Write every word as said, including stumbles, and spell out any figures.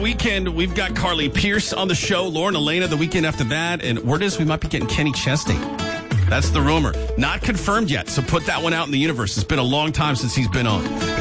Weekend, we've got Carly Pierce on the show, Lauren Elena the weekend after that, and word is we might be getting Kenny Chesney. That's the rumor. Not confirmed yet, so put that one out in the universe. It's been a long time since he's been on.